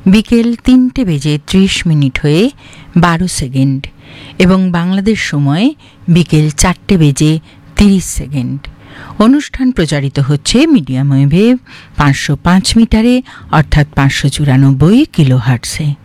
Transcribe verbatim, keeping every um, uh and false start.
বিকেল তিনটে বেজে ত্রিশ মিনিট হয়ে বারো সেকেন্ড এবং বাংলাদেশ সময় বিকেল চারটে বেজে তিরিশ সেকেন্ড। অনুষ্ঠান প্রচারিত হচ্ছে মিডিয়াম ওয়েভে পাঁচশো পাঁচ মিটারে অর্থাৎ পাঁচশো চুরানব্বই কিলো হার্টসে।